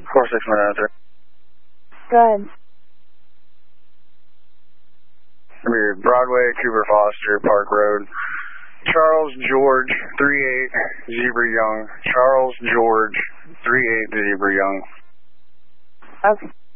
46 Go ahead. Broadway, Cooper Foster, Park Road. Charles George, 38, Zebra Young. Charles George, 38, Zebra Young. Okay.